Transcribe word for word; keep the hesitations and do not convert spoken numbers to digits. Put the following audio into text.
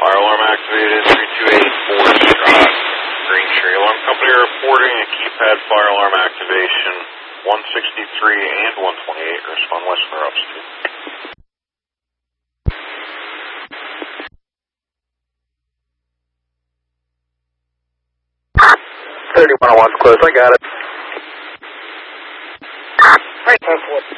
Fire alarm activated, three two eight four Scott, Green Tree. Alarm company reporting a keypad fire alarm activation, one sixty-three and one twenty-eight. Respond west clear upstream. thirty-one oh one's closed, I got it. Right, ten four.